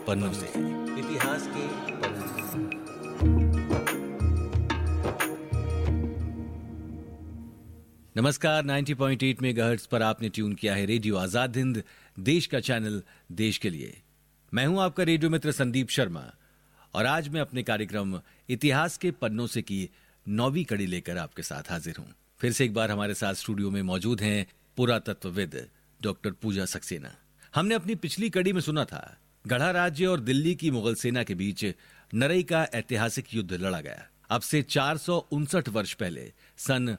पन्नों से, इतिहास के पन्नों से। नमस्कार, 90.8 मेगाहर्ट्ज पर आपने ट्यून किया है रेडियो आजाद हिंद, देश का चैनल, देश के लिए। मैं हूं आपका रेडियो मित्र संदीप शर्मा और आज मैं अपने कार्यक्रम इतिहास के पन्नों से की 9वीं कड़ी लेकर आपके साथ हाजिर हूं। फिर से एक बार हमारे साथ स्टूडियो में मौजूद हैं पुरातत्वविद डॉक्टर पूजा सक्सेना। हमने अपनी पिछली कड़ी में सुना था गढ़ा राज्य और दिल्ली की मुगल सेना के बीच नरई का ऐतिहासिक युद्ध लड़ा गया। अब से 459 वर्ष पहले सन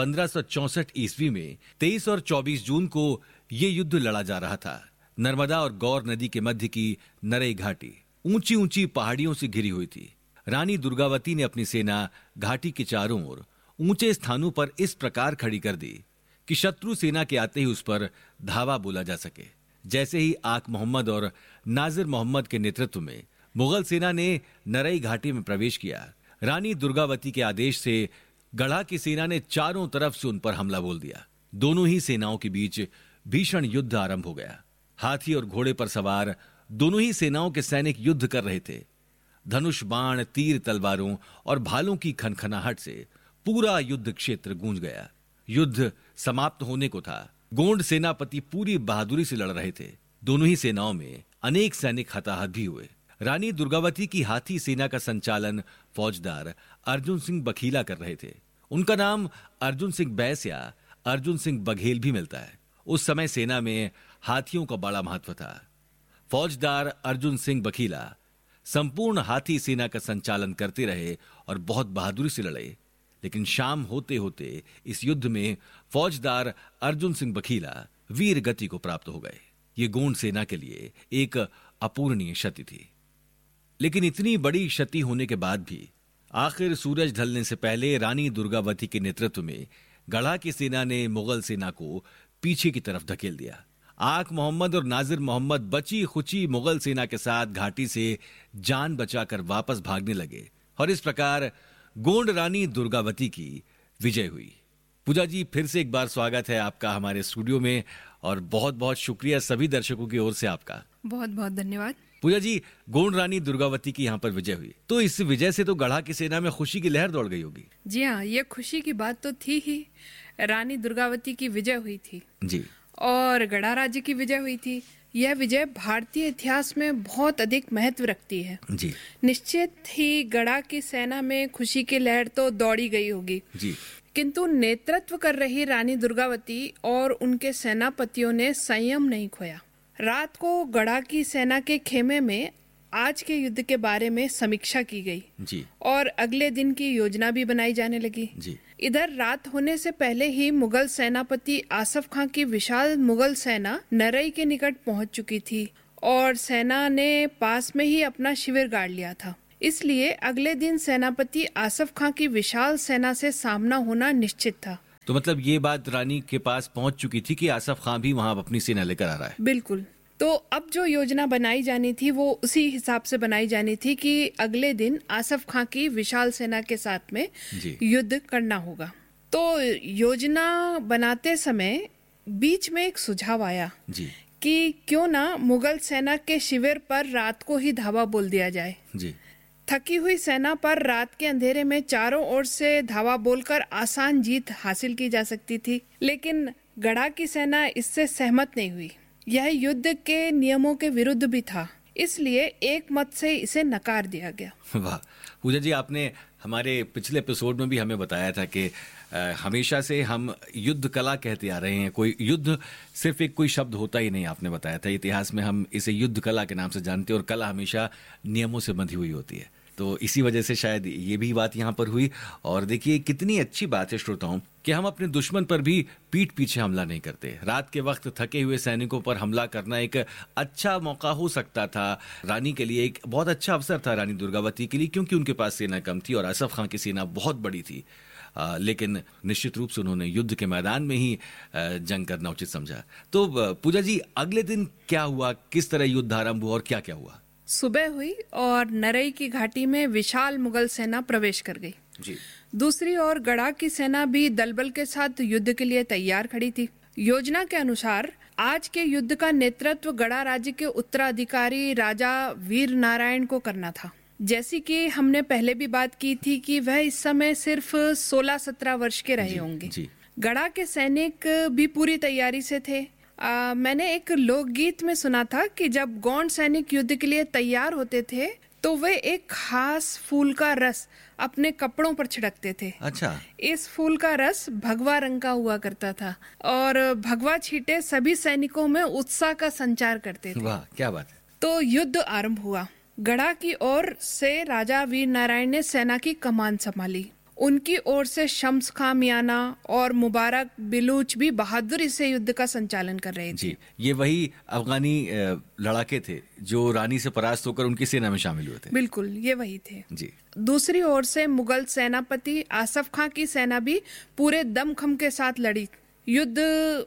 1564 ईस्वी में 23 और 24 जून को ये युद्ध लड़ा जा रहा था। नर्मदा और गौर नदी के मध्य की नरई घाटी ऊंची ऊंची पहाड़ियों से घिरी हुई थी। रानी दुर्गावती ने अपनी सेना घाटी के चारों ओर ऊंचे स्थानों पर इस प्रकार खड़ी कर दी कि शत्रु सेना के आते ही उस पर धावा बोला जा सके। जैसे ही आक मोहम्मद और नाजिर मोहम्मद के नेतृत्व में मुगल सेना ने नरई घाटी में प्रवेश किया, रानी दुर्गावती के आदेश से गढ़ा की सेना ने चारों तरफ से उन पर हमला बोल दिया। दोनों ही सेनाओं के बीच भीषण युद्ध आरंभ हो गया। हाथी और घोड़े पर सवार दोनों ही सेनाओं के सैनिक युद्ध कर रहे थे। धनुष बाण, तीर तलवारों और भालों की खनखनाहट से पूरा युद्ध क्षेत्र गूंज गया। युद्ध समाप्त होने को था। गोंड सेनापति पूरी बहादुरी से लड़ रहे थे। दोनों ही सेनाओं में अनेक सैनिक हताहत भी हुए। रानी दुर्गावती की हाथी सेना का संचालन फौजदार अर्जुन सिंह बखीला कर रहे थे। उनका नाम अर्जुन सिंह बैस या अर्जुन सिंह बघेल भी मिलता है। उस समय सेना में हाथियों का बड़ा महत्व था। फौजदार अर्जुन सिंह बखीला संपूर्ण हाथी सेना का संचालन करते रहे और बहुत बहादुरी से लड़े। लेकिन शाम होते होते इस युद्ध में फौजदार अर्जुन सिंह बखीला वीर गति को प्राप्त हो गए। ये गोंड सेना के लिए एक अपूरणीय क्षति थी। लेकिन इतनी बड़ी क्षति होने के बाद भी आखिर सूरज ढलने से पहले रानी दुर्गावती के नेतृत्व में गढ़ा की सेना ने मुगल सेना को पीछे की तरफ धकेल दिया। आक मोहम्मद और नाजिर मोहम्मद बची खुची मुगल सेना के साथ घाटी से जान बचाकर वापस भागने लगे और इस प्रकार गोंड रानी दुर्गावती की विजय हुई। पूजा जी, फिर से एक बार स्वागत है आपका हमारे स्टूडियो में और बहुत बहुत शुक्रिया सभी दर्शकों की ओर से आपका। बहुत बहुत धन्यवाद। पूजा जी, गोंड रानी दुर्गावती की यहाँ पर विजय हुई, तो इस विजय से तो गढ़ा की सेना में खुशी की लहर दौड़ गई होगी। जी हाँ, ये खुशी की बात तो थी ही। रानी दुर्गावती की विजय हुई थी जी, और गढ़ा राज्य की विजय हुई थी। यह विजय भारतीय इतिहास में बहुत अधिक महत्व रखती है जी। निश्चित ही गढ़ा की सेना में खुशी की लहर तो दौड़ी गई होगी जी, किंतु नेतृत्व कर रही रानी दुर्गावती और उनके सेनापतियों ने संयम नहीं खोया। रात को गढ़ा की सेना के खेमे में आज के युद्ध के बारे में समीक्षा की गई जी, और अगले दिन की योजना भी बनाई जाने लगी जी। इधर रात होने से पहले ही मुगल सेनापति आसफ खां की विशाल मुगल सेना नरई के निकट पहुंच चुकी थी और सेना ने पास में ही अपना शिविर गाड़ लिया था। इसलिए अगले दिन सेनापति आसफ खां की विशाल सेना से सामना होना निश्चित था। तो मतलब ये बात रानी के पास पहुंच चुकी थी कि आसफ खां भी वहां अपनी सेना लेकर आ रहा है। बिल्कुल। तो अब जो योजना बनाई जानी थी वो उसी हिसाब से बनाई जानी थी कि अगले दिन आसफ खां की विशाल सेना के साथ में युद्ध करना होगा। तो योजना बनाते समय बीच में एक सुझाव आया जी, कि क्यों ना मुगल सेना के शिविर पर रात को ही धावा बोल दिया जाए। जी। थकी हुई सेना पर रात के अंधेरे में चारों ओर से धावा बोलकर आसान जीत हासिल की जा सकती थी, लेकिन गढ़ा की सेना इससे सहमत नहीं हुई। यह युद्ध के नियमों के विरुद्ध भी था, इसलिए एक मत से इसे नकार दिया गया। वाह पूजा जी, आपने हमारे पिछले एपिसोड में भी हमें बताया था कि हमेशा से हम युद्ध कला कहते आ रहे हैं। कोई युद्ध सिर्फ एक कोई शब्द होता ही नहीं, आपने बताया था। इतिहास में हम इसे युद्ध कला के नाम से जानते हैं और कला हमेशा नियमों से बंधी हुई होती है। तो इसी वजह से शायद ये भी बात यहाँ पर हुई। और देखिए कितनी अच्छी बात है श्रोताओं कि हम अपने दुश्मन पर भी पीठ पीछे हमला नहीं करते। रात के वक्त थके हुए सैनिकों पर हमला करना एक अच्छा मौका हो सकता था रानी के लिए, एक बहुत अच्छा अवसर था रानी दुर्गावती के लिए, क्योंकि उनके पास सेना कम थी और आसफ खां की सेना बहुत बड़ी थी। लेकिन निश्चित रूप से उन्होंने युद्ध के मैदान में ही जंग करना उचित समझा। तो पूजा जी, अगले दिन क्या हुआ, किस तरह युद्ध आरंभ हुआ और क्या क्या हुआ? सुबह हुई और नरई की घाटी में विशाल मुगल सेना प्रवेश कर गई जी। दूसरी ओर गढ़ा की सेना भी दलबल के साथ युद्ध के लिए तैयार खड़ी थी। योजना के अनुसार आज के युद्ध का नेतृत्व गड़ा राज्य के उत्तराधिकारी राजा वीर नारायण को करना था। जैसी कि हमने पहले भी बात की थी कि वह इस समय सिर्फ 16-17 वर्ष के रहे होंगे। गड़ा के सैनिक भी पूरी तैयारी से थे। मैंने एक लोकगीत में सुना था कि जब गौंड सैनिक युद्ध के लिए तैयार होते थे तो वे एक खास फूल का रस अपने कपड़ों पर छिड़कते थे। अच्छा। इस फूल का रस भगवा रंग का हुआ करता था और भगवा छींटे सभी सैनिकों में उत्साह का संचार करते थे। वाह, क्या बात है। तो युद्ध आरंभ हुआ। गढ़ा की ओर से राजा वीर नारायण ने सेना की कमान संभाली। उनकी ओर से शम्स खां मियाना और मुबारक बिलूच भी बहादुरी से युद्ध का संचालन कर रहे थे। जी, ये वही अफगानी लड़ाके थे जो रानी से परास्त होकर उनकी सेना में शामिल हुए थे। बिल्कुल, ये वही थे। जी। दूसरी ओर से मुगल सेनापति आसफ खां की सेना भी पूरे दमखम के साथ लड़ी। युद्ध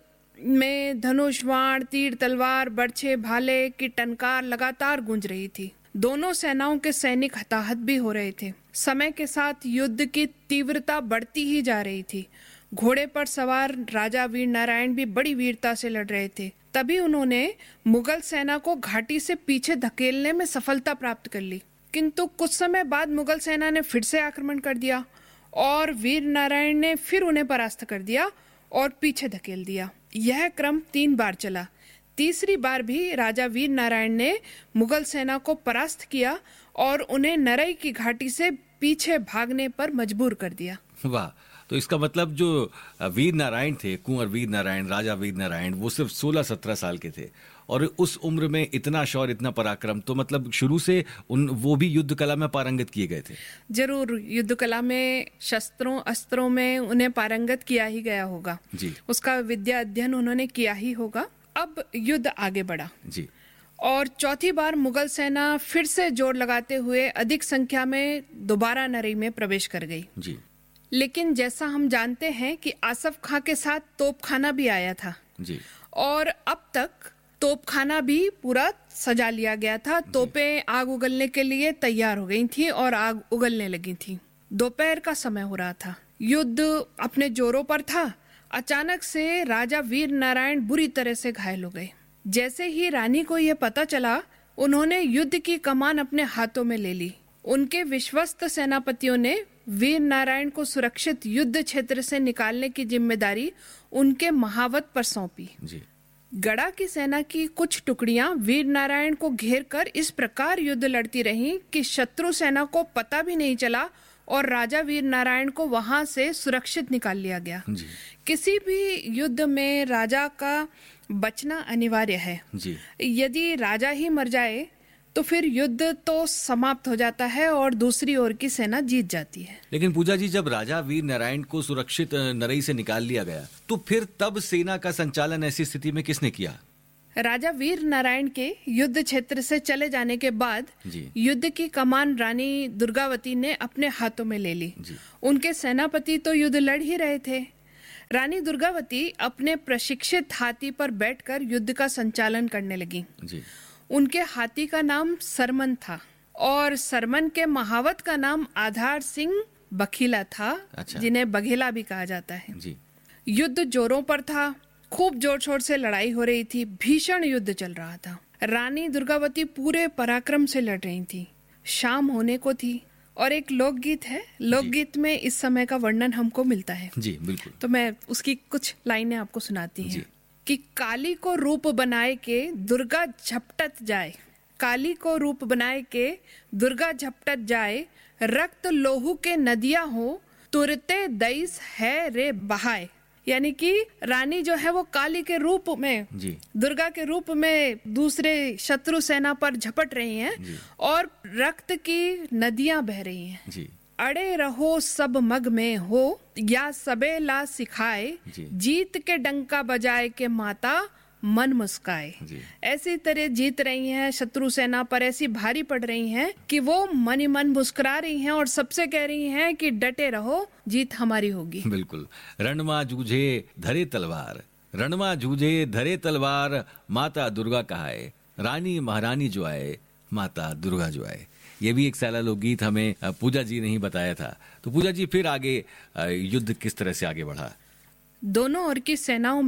में धनुष, बाण, तीर, तलवार, बर्छे, भाले की टनकार लगातार गूंज रही थी। दोनों सेनाओं के सैनिक हताहत भी हो रहे थे। समय के साथ युद्ध की तीव्रता बढ़ती ही जा रही थी। घोड़े पर सवार राजा वीर नारायण भी बड़ी वीरता से लड़ रहे थे। तभी उन्होंने मुगल सेना को घाटी से पीछे धकेलने में सफलता प्राप्त कर ली, किंतु कुछ समय बाद मुगल सेना ने फिर से आक्रमण कर दिया और वीर नारायण ने फिर उन्हें परास्त कर दिया और पीछे धकेल दिया। यह क्रम 3 बार चला। तीसरी बार भी राजा वीर नारायण ने मुगल सेना को परास्त किया और उन्हें नरई की घाटी से पीछे भागने पर मजबूर कर दिया। वाह, तो इसका मतलब जो वीर नारायण थे, कुंवर वीर नारायण, राजा वीर नारायण, वो सिर्फ 16-17 साल के थे और उस उम्र में इतना शौर्य, इतना पराक्रम, तो मतलब शुरू से वो भी युद्ध कला में पारंगत किए गए थे। जरूर, युद्ध कला में शस्त्रों अस्त्रों में उन्हें पारंगत किया ही गया होगा जी। उसका विद्या अध्ययन उन्होंने किया ही होगा। अब युद्ध आगे बढ़ा जी। और चौथी बार मुगल सेना फिर से जोर लगाते हुए अधिक संख्या में दोबारा नरई में प्रवेश कर गई जी। लेकिन जैसा हम जानते हैं कि आसफ खां के साथ तोपखाना भी आया था जी। और अब तक तोपखाना भी पूरा सजा लिया गया था। तोपें आग उगलने के लिए तैयार हो गई थी और आग उगलने लगी थी। दोपहर का समय हो रहा था। युद्ध अपने जोरों पर था। अचानक से राजा वीर नारायण बुरी तरह से घायल हो गए। जैसे ही रानी को यह पता चला, उन्होंने युद्ध की कमान अपने हाथों में ले ली। उनके विश्वस्त सेनापतियों ने वीर नारायण को सुरक्षित युद्ध क्षेत्र से निकालने की जिम्मेदारी उनके महावत पर सौंपी। जी। गड़ा की सेना की कुछ टुकड़ियां वीर नारायण को घेर कर इस प्रकार युद्ध लड़ती रहीं कि शत्रु सेना को पता भी नहीं चला और राजा वीर नारायण को वहां से सुरक्षित निकाल लिया गया। जी। किसी भी युद्ध में राजा का बचना अनिवार्य है जी। यदि राजा ही मर जाए तो फिर युद्ध तो समाप्त हो जाता है और दूसरी ओर की सेना जीत जाती है। लेकिन पूजा जी, जब राजा वीर नारायण को सुरक्षित नरई से निकाल लिया गया तो फिर तब सेना का संचालन ऐसी स्थिति में किसने किया? राजा वीर नारायण के युद्ध क्षेत्र से चले जाने के बाद जी। युद्ध की कमान रानी दुर्गावती ने अपने हाथों में ले ली। उनके सेनापति तो युद्ध लड़ ही रहे थे। रानी दुर्गावती अपने प्रशिक्षित हाथी पर बैठकर युद्ध का संचालन करने लगी। जी। उनके हाथी का नाम सरमन था और सरमन के महावत का नाम आधार सिंह बखीला था। अच्छा। जिन्हें बघेला भी कहा जाता है। जी। युद्ध जोरों पर था। खूब जोर शोर से लड़ाई हो रही थी। भीषण युद्ध चल रहा था। रानी दुर्गावती पूरे पराक्रम से लड़ रही थी। शाम होने को थी और एक लोकगीत है। लोकगीत में इस समय का वर्णन हमको मिलता है। जी, बिल्कुल। तो मैं उसकी कुछ लाइनें आपको सुनाती हूँ कि काली को रूप बनाए के दुर्गा झपटत जाए, काली को रूप बनाए के दुर्गा झपटत जाए, रक्त लोहू के नदियां हो तुरते दईस है रे बहाए। यानी कि रानी जो है वो काली के रूप में, दुर्गा के रूप में दूसरे शत्रु सेना पर झपट रही हैं और रक्त की नदियां बह रही हैं। जी। अड़े रहो सब मग में हो या सबे ला सिखाए, जीत के डंका बजाए के माता मन मुस्काए। ऐसी तरह जीत रही हैं शत्रु सेना पर, ऐसी भारी पड़ रही हैं कि वो मन ही मन मुस्कुरा रही हैं और सबसे कह रही हैं कि डटे रहो, जीत हमारी होगी। बिल्कुल। रणमा जूझे धरे तलवार, रणमा जूझे धरे तलवार, माता दुर्गा कहाए, रानी महारानी जो आए, माता दुर्गा जो आए। ये भी एक साला लोकगीत हमें पूजा जी ने ही बताया था। तो पूजा जी, फिर आगे युद्ध किस तरह से आगे बढ़ा? दोनों ओर की सेनाओं में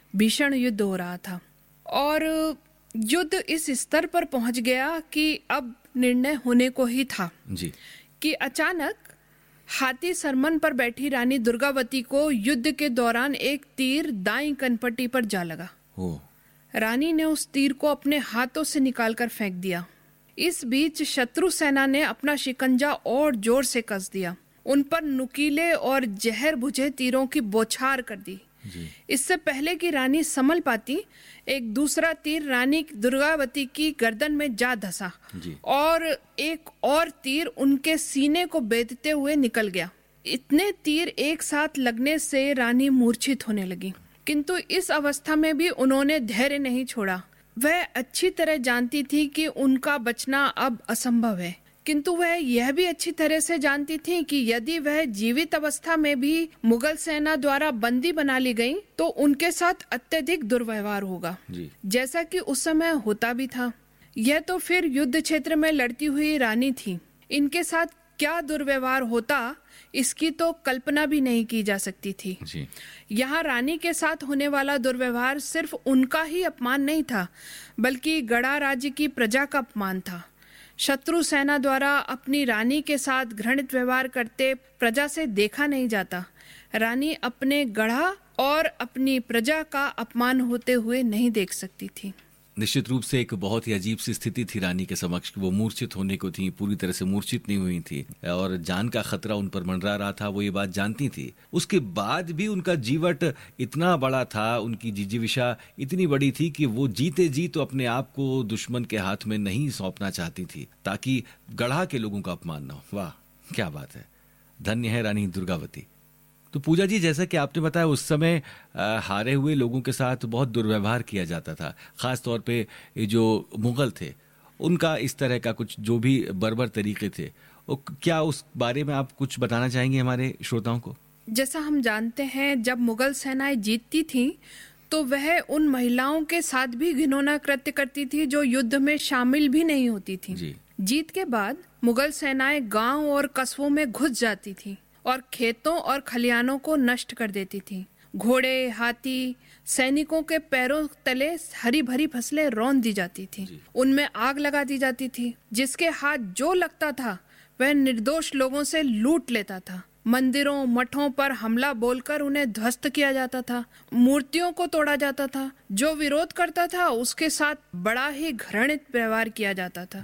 भीषण युद्ध हो रहा था और युद्ध इस स्तर पर पहुंच गया कि अब निर्णय होने को ही था जी। कि अचानक हाथी सरमन पर बैठी रानी दुर्गावती को युद्ध के दौरान एक तीर दाईं कनपट्टी पर जा लगा। रानी ने उस तीर को अपने हाथों से निकालकर फेंक दिया। इस बीच शत्रु सेना ने अपना शिकंजा और जोर से कस दिया, उन पर नुकीले और जहर बुझे तीरों की बौछार कर दी। इससे पहले कि रानी संभल पाती, एक दूसरा तीर रानी दुर्गावती की गर्दन में जा धंसा और एक और तीर उनके सीने को बेधते हुए निकल गया। इतने तीर एक साथ लगने से रानी मूर्छित होने लगी, किंतु इस अवस्था में भी उन्होंने धैर्य नहीं छोड़ा। वह अच्छी तरह जानती थी कि उनका बचना अब असंभव है, किंतु वह यह भी अच्छी तरह से जानती थी कि यदि वह जीवित अवस्था में भी मुगल सेना द्वारा बंदी बना ली गई तो उनके साथ अत्यधिक दुर्व्यवहार होगा, जैसा कि उस समय होता भी था। यह तो फिर युद्ध क्षेत्र में लड़ती हुई रानी थी, इनके साथ क्या दुर्व्यवहार होता इसकी तो कल्पना भी नहीं की जा सकती थी। यहाँ रानी के साथ होने वाला दुर्व्यवहार सिर्फ उनका ही अपमान नहीं था, बल्कि गड़ा राज्य की प्रजा का अपमान था। शत्रु सेना द्वारा अपनी रानी के साथ घृणित व्यवहार करते प्रजा से देखा नहीं जाता। रानी अपने गढ़ा और अपनी प्रजा का अपमान होते हुए नहीं देख सकती थी। निश्चित रूप से एक बहुत ही अजीब सी स्थिति थी रानी के समक्ष। वो मूर्छित होने को थी, पूरी तरह से मूर्छित नहीं हुई थी और जान का खतरा उन पर मंडरा रहा था, वो ये बात जानती थी। उसके बाद भी उनका जीवट इतना बड़ा था, उनकी जिजीविषा इतनी बड़ी थी कि वो जीते जी तो अपने आप को दुश्मन के हाथ में नहीं सौंपना चाहती थी ताकि गढ़ा के लोगों का अपमान न हो। वाह, क्या बात है, धन्य है रानी दुर्गावती। तो पूजा जी, जैसा कि आपने बताया उस समय हारे हुए लोगों के साथ बहुत दुर्व्यवहार किया जाता था, खास तौर पे ये जो मुगल थे उनका इस तरह का कुछ जो भी बर्बर तरीके थे, क्या उस बारे में आप कुछ बताना चाहेंगे हमारे श्रोताओं को? जैसा हम जानते हैं, जब मुगल सेनाएं जीतती थीं तो वह उन महिलाओं के साथ भी घिनौना कृत्य करती थी जो युद्ध में शामिल भी नहीं होती थी। जीत के बाद मुगल सेनाएं गांव और कस्बों में घुस जाती थी और खेतों और खलिहानों को नष्ट कर देती थी। घोड़े, हाथी, सैनिकों के पैरों तले हरी भरी फसलें रौंद दी जाती थी, उनमें आग लगा दी जाती थी। जिसके हाथ जो लगता था वह निर्दोष लोगों से लूट लेता था। मंदिरों, मठों पर हमला बोलकर उन्हें ध्वस्त किया जाता था। मूर्तियों को तोड़ा जाता था। जो विरोध करता था उसके साथ बड़ा ही घृणित व्यवहार किया जाता था।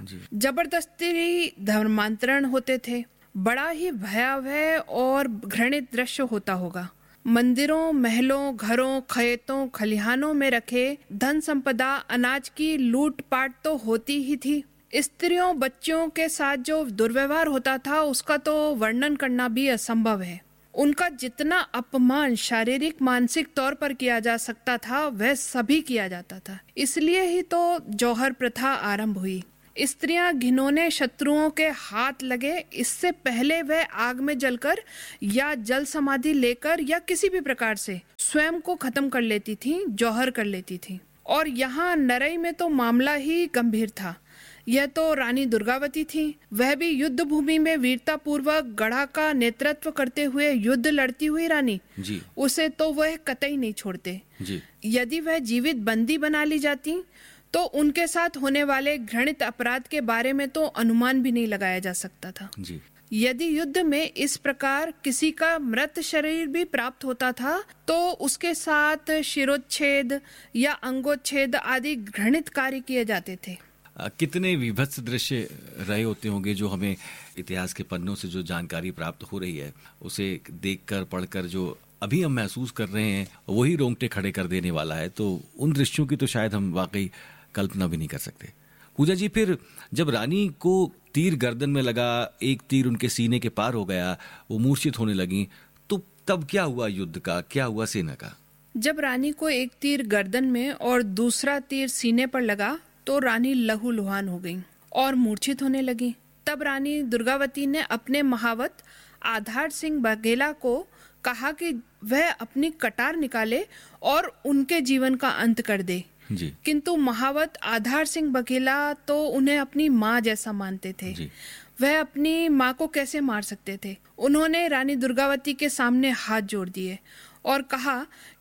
जबरदस्ती धर्मांतरण होते थे। बड़ा ही भयावह और घृणित दृश्य होता होगा। मंदिरों, महलों, घरों, खेतों, खलिहानों में रखे धन संपदा, अनाज की लूटपाट तो होती ही थी। स्त्रियों, बच्चियों के साथ जो दुर्व्यवहार होता था उसका तो वर्णन करना भी असंभव है। उनका जितना अपमान शारीरिक मानसिक तौर पर किया जा सकता था वह सभी किया जाता था। इसलिए ही तो जौहर प्रथा आरंभ हुई। स्त्रियां घिनौने शत्रुओं के हाथ लगे इससे पहले वह आग में जलकर या जल समाधि लेकर या किसी भी प्रकार से स्वयं को खत्म कर लेती थी, जौहर कर लेती थी। और यहाँ नरई में तो मामला ही गंभीर था। यह तो रानी दुर्गावती थी, वह भी युद्ध भूमि में वीरता पूर्वक गढ़ा का नेतृत्व करते हुए युद्ध लड़ती हुई रानी जी। उसे तो वह कतई नहीं छोड़ते जी। यदि वह जीवित बंदी बना ली जाती तो उनके साथ होने वाले घृणित अपराध के बारे में तो अनुमान भी नहीं लगाया जा सकता था जी। यदि युद्ध में इस प्रकार किसी का मृत शरीर भी प्राप्त होता था तो उसके साथ शिरोच्छेद या अंगोच्छेद आदि घृणित कार्य किए जाते थे। कितने विभत्स दृश्य रहे होते होंगे जो हमें इतिहास के पन्नों से जो जानकारी प्राप्त हो रही है उसे देखकर पढ़कर जो अभी हम महसूस कर रहे हैं वही रोंगटे खड़े कर देने वाला है। तो उन दृश्यों की तो शायद हम वाकई कल्पना भी नहीं कर सकते। पूजा जी, फिर जब रानी को तीर गर्दन में लगा, एक तीर उनके सीने के पार हो गया, वो मूर्छित होने लगी, तो तब क्या हुआ युद्ध का, क्या हुआ सेना का? जब रानी को एक तीर गर्दन में और दूसरा तीर सीने पर लगा तो रानी लहूलुहान हो गई और मूर्छित होने लगी। तब रानी दुर्गावती ने अपने महावत आधार सिंह बघेला को कहा कि वह अपनी कटार निकाले और उनके जीवन का अंत कर दे जी। किंतु महावत आधार सिंह बघेला तो उन्हें अपनी माँ जैसा मानते थे जी। वह अपनी माँ को कैसे मार सकते थे। उन्होंने रानी दुर्गावती के सामने हाथ जोड़ दिए और कहा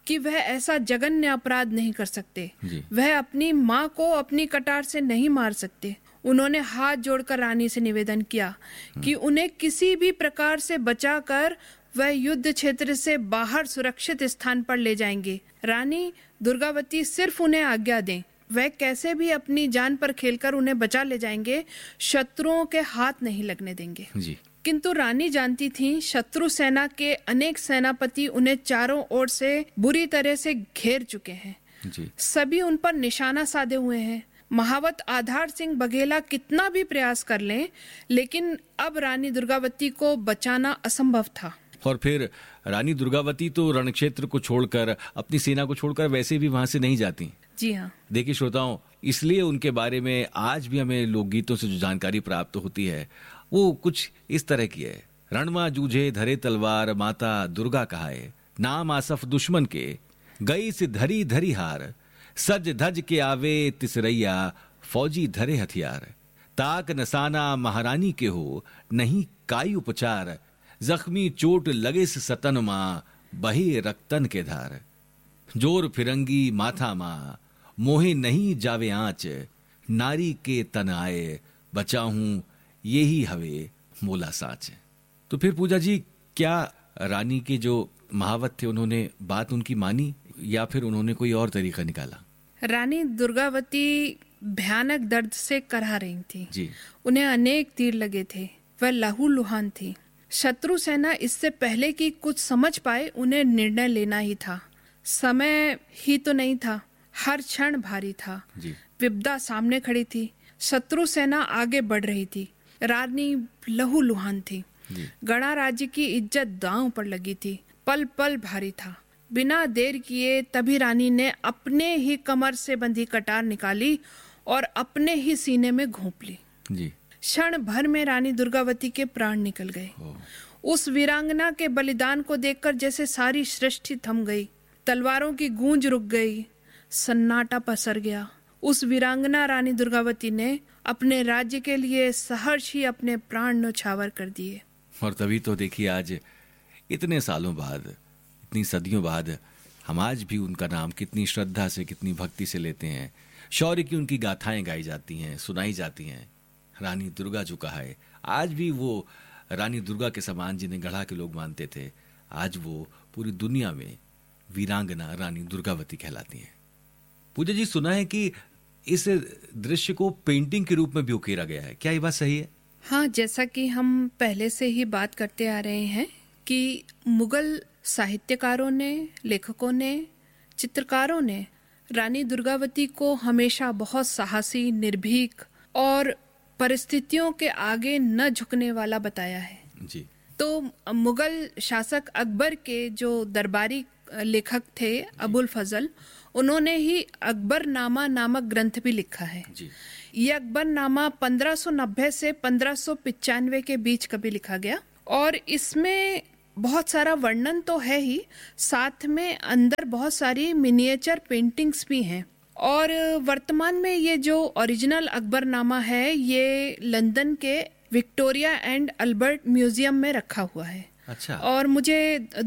कि वह ऐसा जघन्य अपराध नहीं कर सकते। जी। वह अपनी माँ को अपनी कटार से नहीं मार सकते। उन्होंने हाथ जोड़कर रानी से निवेदन किया कि उन्हें किसी भी प्रकार से बचाकर वह युद्ध क्षेत्र से बाहर सुरक्षित स्थान पर ले जाएंगे। रानी दुर्गावती सिर्फ उन्हें आज्ञा दें, वह कैसे भी अपनी जान पर खेलकर उन्हें बचा ले जाएंगे, शत्रुओं के हाथ नहीं लगने देंगे। जी। किंतु रानी जानती थीं शत्रु सेना के अनेक सेनापति उन्हें चारों ओर से बुरी तरह से घेर चुके हैं। जी। सभी उन पर निशाना साधे हुए हैं। महावत आधार सिंह बघेला कितना भी प्रयास कर लें, लेकिन अब रानी दुर्गावती को बचाना असंभव था। और फिर रानी दुर्गावती तो रणक्षेत्र को छोड़कर, अपनी सेना को छोड़कर वैसे भी वहां से नहीं जाती। जी हाँ। देखिए श्रोताओं, इसलिए उनके बारे में आज भी हमें लोकगीतों से जो जानकारी प्राप्त होती है वो कुछ इस तरह की है। रणमा जूझे धरे तलवार, माता दुर्गा कहाए, नाम आसफ दुश्मन के, गई से धरी धरी हार, सज धज के आवे तिसरैया, फौजी धरे हथियार, ताक नसाना महारानी के हो, नहीं काई उपचार, जख्मी चोट लगे से सतन मां, बहे रक्तन के धार, जोर फिरंगी माथा मां, मोहे नहीं जावे आंच, नारी के तन आए, बचाहूं यही हवे मोला साच। तो फिर पूजा जी, क्या रानी के जो महावत थे उन्होंने बात उनकी मानी या फिर उन्होंने कोई और तरीका निकाला? रानी दुर्गावती भयानक दर्द से करहा रही थी जी। उन्हें अनेक तीर लगे थे, वह लहूलुहान थी। शत्रु सेना इससे पहले कि कुछ समझ पाए उन्हें निर्णय लेना ही था। समय ही तो नहीं था, हर क्षण भारी था। जी। विपदा सामने खड़ी थी, शत्रु सेना आगे बढ़ रही थी, रानी लहूलुहान थी। जी। गणा राज्य की इज्जत दांव पर लगी थी, पल पल भारी था। बिना देर किए तभी रानी ने अपने ही कमर से बंधी कटार निकाली और अपने ही सीने में घोंप ली। जी। क्षण भर में रानी दुर्गावती के प्राण निकल गए। उस वीरांगना के बलिदान को देखकर जैसे सारी सृष्टि थम गई, तलवारों की गूंज रुक गई, सन्नाटा पसर गया। उस वीरांगना रानी दुर्गावती ने अपने राज्य के लिए सहर्ष ही अपने प्राण न्यौछावर कर दिए। और तभी तो देखिए, आज इतने सालों बाद, इतनी सदियों बाद, हम आज भी उनका नाम कितनी श्रद्धा से, कितनी भक्ति से लेते हैं। शौर्य की उनकी गाथाएं गाई जाती हैं, सुनाई जाती हैं। रानी दुर्गा जो कहा है, आज भी वो रानी दुर्गा के समान जिन्हें गढ़ा के लोग मानते थे, आज वो पूरी दुनिया में वीरांगना रानी दुर्गावती कहलाती हैं। पूजा जी, सुना है कि इस दृश्य को पेंटिंग के रूप में भी उकेरा गया है, क्या ये बात सही है? हाँ, जैसा कि हम पहले से ही बात करते आ रहे हैं कि मुगल साहित्यकारों ने, लेखकों ने, चित्रकारों ने रानी दुर्गावती को हमेशा बहुत साहसी, निर्भीक और परिस्थितियों के आगे न झुकने वाला बताया है। जी। तो मुगल शासक अकबर के जो दरबारी लेखक थे अबुल फजल, उन्होंने ही अकबरनामा नामक ग्रंथ भी लिखा है। जी। ये अकबरनामा 1590 से 1595 के बीच कभी लिखा गया और इसमें बहुत सारा वर्णन तो है ही, साथ में अंदर बहुत सारी मिनिएचर पेंटिंग्स भी हैं। और वर्तमान में ये जो ओरिजिनल अकबरनामा है, ये लंदन के विक्टोरिया एंड अल्बर्ट म्यूजियम में रखा हुआ है। अच्छा। और मुझे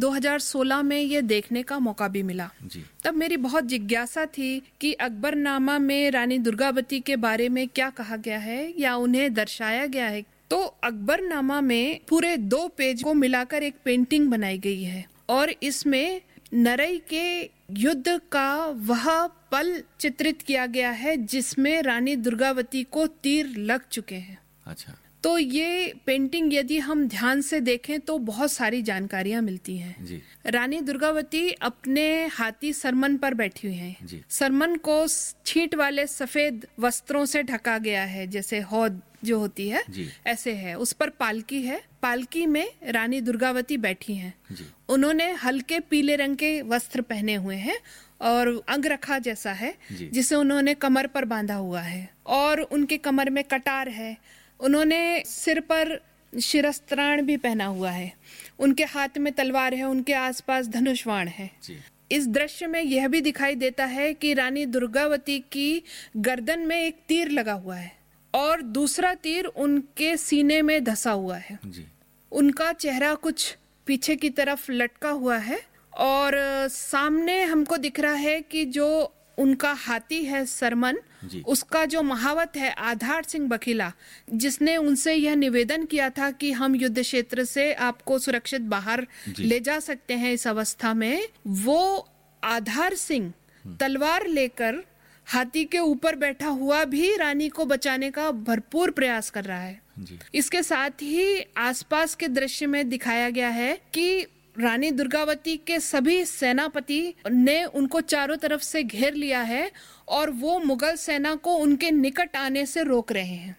2016 में ये देखने का मौका भी मिला। जी। तब मेरी बहुत जिज्ञासा थी कि अकबरनामा में रानी दुर्गावती के बारे में क्या कहा गया है या उन्हें दर्शाया गया है। तो अकबरनामा में पूरे 2 पेज को मिलाकर एक पेंटिंग बनाई गई है और इसमें नरई के युद्ध का वह पल चित्रित किया गया है जिसमें रानी दुर्गावती को तीर लग चुके हैं। अच्छा। तो ये पेंटिंग यदि हम ध्यान से देखें तो बहुत सारी जानकारियां मिलती हैं। जी। रानी दुर्गावती अपने हाथी सरमन पर बैठी हुई हैं। जी। सरमन को छींट वाले सफेद वस्त्रों से ढका गया है, जैसे हौद जो होती है। जी। ऐसे है। उस पर पालकी है, पालकी में रानी दुर्गावती बैठी हैं। जी। उन्होंने हल्के पीले रंग के वस्त्र पहने हुए हैं और अंगरखा जैसा है जिसे उन्होंने कमर पर बांधा हुआ है और उनके कमर में कटार है। उन्होंने सिर पर शिरस्त्राण भी पहना हुआ है, उनके हाथ में तलवार है, उनके आसपास धनुष बाण है। इस दृश्य में यह भी दिखाई देता है कि रानी दुर्गावती की गर्दन में एक तीर लगा हुआ है और दूसरा तीर उनके सीने में धंसा हुआ है। जी। उनका चेहरा कुछ पीछे की तरफ लटका हुआ है और सामने हमको दिख रहा है कि जो उनका हाथी है सरमन, उसका जो महावत है आधार सिंह बकीला, जिसने उनसे यह निवेदन किया था कि हम युद्ध क्षेत्र से आपको सुरक्षित बाहर ले जा सकते हैं इस अवस्था में, वो आधार सिंह तलवार लेकर हाथी के ऊपर बैठा हुआ भी रानी को बचाने का भरपूर प्रयास कर रहा है। इसके साथ ही आसपास के दृश्य में दिखाया गया है कि रानी दुर्गावती के सभी सेनापति ने उनको चारों तरफ से घेर लिया है और वो मुगल सेना को उनके निकट आने से रोक रहे हैं।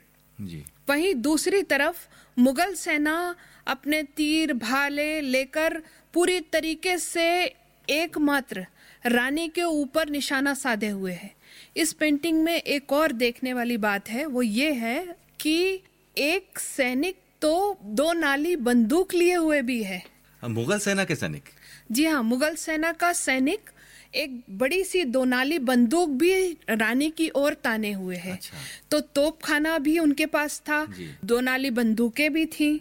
वहीं दूसरी तरफ मुगल सेना अपने तीर भाले लेकर पूरी तरीके से एकमात्र रानी के ऊपर निशाना साधे हुए है। इस पेंटिंग में एक और देखने वाली बात है, वो ये है कि एक सैनिक तो 2 नाली बंदूक लिए हुए भी है। मुगल सेना के सैनिक? जी हाँ, मुगल सेना का सैनिक एक बड़ी सी 2 नाली बंदूक भी रानी की ओर ताने हुए है। अच्छा। तो तोपखाना भी उनके पास था, 2 नाली बंदूकें भी थी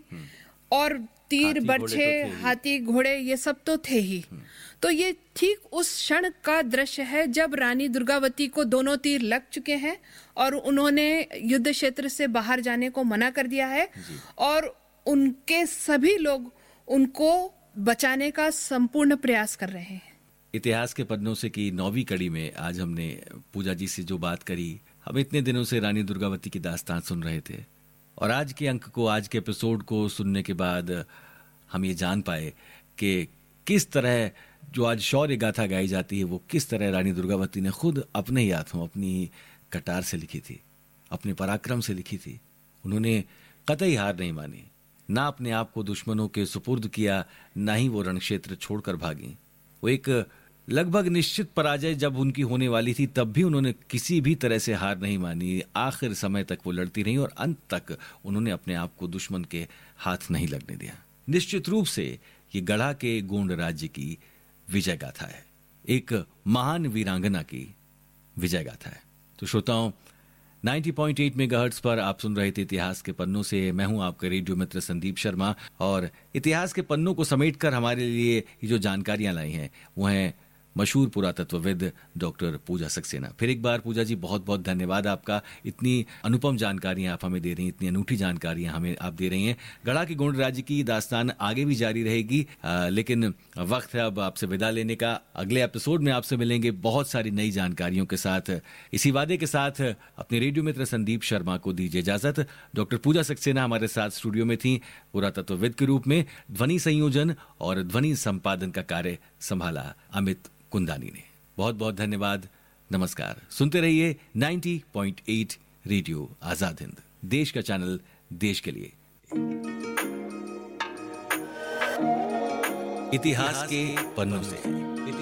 और तीर बर्छे हाथी घोड़े ये सब तो थे ही। तो ये ठीक उस क्षण का दृश्य है जब रानी दुर्गावती को दोनों तीर लग चुके हैं और उन्होंने युद्ध क्षेत्र से बाहर जाने को मना कर दिया है और उनके सभी लोग उनको बचाने का संपूर्ण प्रयास कर रहे हैं। इतिहास के पन्नों से की 9वीं कड़ी में आज हमने पूजा जी से जो बात करी, हम इतने दिनों से रानी दुर्गावती की दास्तान सुन रहे थे और आज के अंक को, आज के एपिसोड को सुनने के बाद हम ये जान पाए कि किस तरह जो आज शौर्य गाथा गाई जाती है वो किस तरह रानी दुर्गावती ने खुद अपने ही हाथों अपनी कटार से लिखी थी, अपने पराक्रम से लिखी थी। उन्होंने कतई हार नहीं मानी, ना अपने आप को दुश्मनों के सुपुर्द किया, ना ही वो रणक्षेत्र छोड़कर भागी। वो एक लगभग निश्चित पराजय जब उनकी होने वाली थी तब भी उन्होंने किसी भी तरह से हार नहीं मानी। आखिर समय तक वो लड़ती रही और अंत तक उन्होंने अपने आप को दुश्मन के हाथ नहीं लगने दिया। निश्चित रूप से ये गढ़ा के गोंड राज्य की विजय गाथा है, एक महान वीरांगना की विजय गाथा है। तो श्रोताओं, 90.8 मेगाहर्ट्ज पर आप सुन रहे थे इतिहास के पन्नों से। मैं हूं आपका रेडियो मित्र संदीप शर्मा और इतिहास के पन्नों को समेटकर हमारे लिए ये जो जानकारियां लाई हैं वो हैं मशहूर पुरातत्वविद डॉक्टर पूजा सक्सेना। फिर एक बार पूजा जी बहुत बहुत धन्यवाद आपका। इतनी अनुपम जानकारियां आप हमें दे रही हैं, इतनी अनूठी जानकारियां हमें आप दे रही हैं। गढ़ा की गोंड राज्य की दास्तान आगे भी जारी रहेगी, लेकिन वक्त है अब आपसे विदा लेने का। अगले एपिसोड में आपसे मिलेंगे बहुत सारी नई जानकारियों के साथ। इसी वादे के साथ अपने रेडियो मित्र संदीप शर्मा को दीजिए इजाजत। डॉक्टर पूजा सक्सेना हमारे साथ स्टूडियो में थी। पुरातत्वविद के रूप में ध्वनि संयोजन और ध्वनि संपादन का कार्य संभाला अमित कुंदानी ने। बहुत बहुत धन्यवाद। नमस्कार। सुनते रहिए 90.8 रेडियो आजाद हिंद, देश का चैनल, देश के लिए। इतिहास के पन्नों से।